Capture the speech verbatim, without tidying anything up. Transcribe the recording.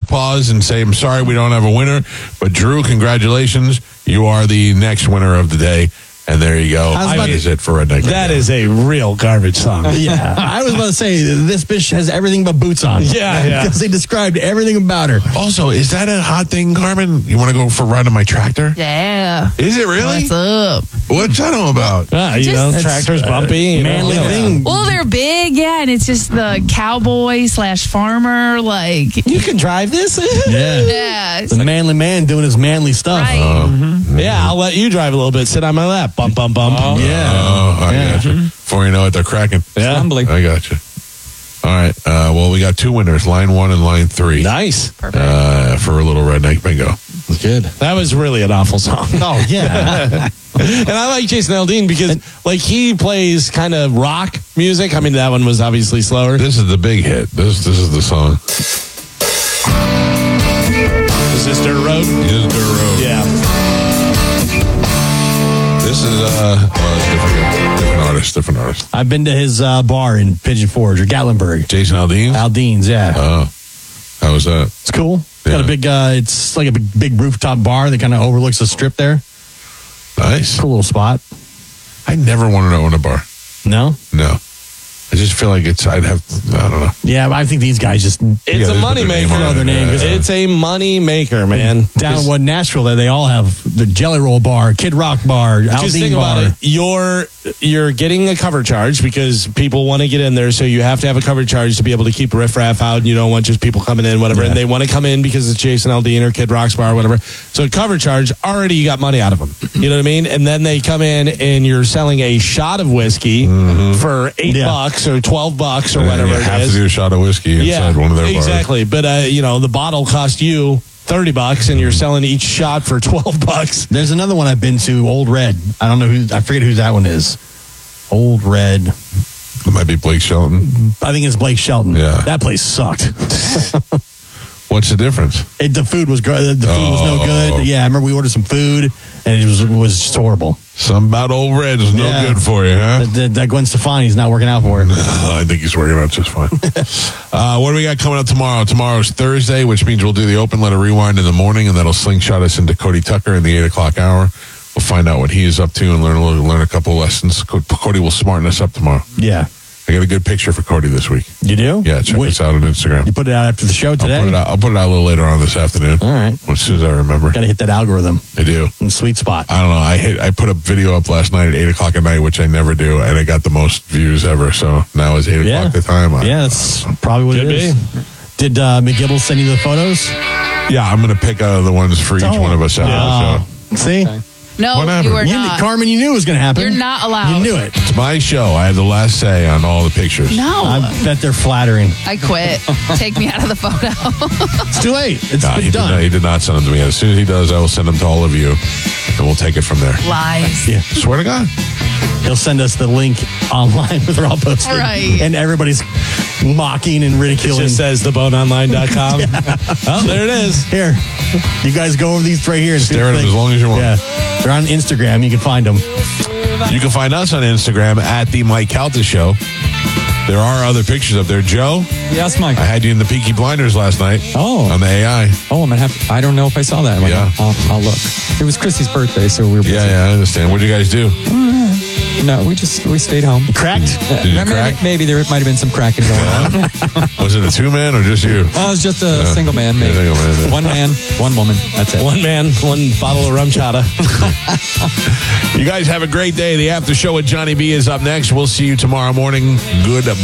pause and say, I'm sorry we don't have a winner, but Drew, congratulations. You are the next winner of the day. And there you go. That is it for Redneck. That is a real garbage song. Yeah. I was about to say, this bitch has everything but boots on. Yeah, yeah. Because they described everything about her. Also, is that a hot thing, Carmen? You want to go for a ride on my tractor? Yeah. Is it really? What's up? What's that all about? Ah, you Just- know, tractor's uh, bumpy. You manly know, thing. Well, they're big, yeah, and it's just the cowboy slash farmer, like, You can drive this? Yeah. yeah. It's The manly man doing his manly stuff. right. Yeah, I'll let you drive a little bit. Sit on my lap. Bump, bump, bump. Yeah. Oh, I Yeah. got you. Before you know it, they're cracking. Yeah. Humbling. I got you. All right. Uh, well, we got two winners, line one and line three, Nice. uh, for a little Redneck Bingo. Good. That was really an awful song. Oh, yeah. And I like Jason Aldean because, like, he plays kind of rock music. I mean, that one was obviously slower. This is the big hit. This this is the song. Is this Dirt Road? This is Dirt Road. Yeah. This is uh, well, it's different, different artist, different artist. I've been to his uh, bar in Pigeon Forge or Gatlinburg. Jason Aldean. Aldean's, yeah. Oh, how was that? It's cool. Yeah. Got a big, uh, it's like a big, big rooftop bar that kind of overlooks the strip there. Nice. Cool little spot. I never wanted to own a bar. No? No, I just feel like it's. I'd have. I don't know. Yeah, I think these guys just It's Yeah, a they put money their name maker. on it. Their name, Yeah. 'cause It's a money maker, man. down in what Nashville there, they all have the Jelly Roll Bar, Kid Rock Bar, Just Aldean think Bar. about it. You're you're getting a cover charge because people want to get in there, so you have to have a cover charge to be able to keep riffraff out. And you don't want just people coming in, whatever. Yeah. And they want to come in because it's Jason Aldean or Kid Rock's bar, or whatever. So cover charge, already you got money out of them. You know what I mean? And then they come in and you're selling a shot of whiskey for eight Yeah. bucks or twelve bucks or And whatever you it have is. to do a shot of whiskey inside one of their bars. exactly. But uh, you know, the bottle cost you thirty bucks, and you're selling each shot for twelve bucks. There's another one I've been to, Old Red. I don't know who, I forget who that one is. Old Red. It might be Blake Shelton. I think it's Blake Shelton. Yeah. That place sucked. What's the difference? It, the food was good. The food was no Oh. good. Yeah, I remember we ordered some food, and it was was just horrible. Something about Old Red is no Yeah. good for you, huh? That, that, that Gwen Stefani's not working out for her. I think he's working out just fine. uh, what do we got coming up tomorrow? Tomorrow's Thursday, which means we'll do the open letter rewind in the morning, and that'll slingshot us into Cody Tucker in the eight o'clock hour. We'll find out what he is up to and learn a little, learn a couple lessons. Co- Cody will smarten us up tomorrow. Yeah. I got a good picture for Cody this week. You do? Yeah, check Wait, us out on Instagram. You put it out after the show I'll today? put it out. I'll put it out a little later on this afternoon. All right. As soon as I remember. Got to hit that algorithm I do. in the sweet spot. I don't know. I hit. I put a video up last night at eight o'clock at night, which I never do, and it got the most views ever. So now it's eight Yeah. o'clock the time. I- Yeah, that's probably what Could it is. Did uh, McGibble send you the photos? yeah. I'm gonna pick out the ones for each Oh. one of us. After the show. Oh, see? No, What happened? you are You, not. Carmen, you knew it was going to happen. You're not allowed. You knew it. It's my show. I have the last say on all the pictures. No. I bet they're flattering. I quit. Take me out of the photo. It's too late. It's Nah, he, been did not, done. he did not send them to me. As soon as he does, I will send them to all of you, and we'll take it from there. Lies. Yeah. Swear to God. He'll send us the link online with all posted. Right. And everybody's mocking and It ridiculing. just says the bone online dot com. Oh, there it is. Here, you guys go over these right here. And see Stare the at them thing. as long as you want. Yeah. They're on Instagram. You can find them. You can find us on Instagram at the Mike Calta Show. There are other pictures up there. Joe, Yes, Mike. I had you in the Peaky Blinders last night. Oh. On the A I. Oh, I'm gonna have. To, I don't know if I saw that. Like, Yeah. I'll, I'll look. It was Chrissy's birthday, so we were. Busy. Yeah, yeah, I understand. What did you guys do? No, we just we stayed home. Cracked? Uh, Did you maybe, crack? maybe there might have been some cracking going on. Was it a two man or just you? Oh, it was just a Yeah. single man. Yeah, Maybe. single man, yeah. One man, one woman. That's it. One man, one bottle of rum chata. You guys have a great day. The after show with Johnny B is up next. We'll see you tomorrow morning. Good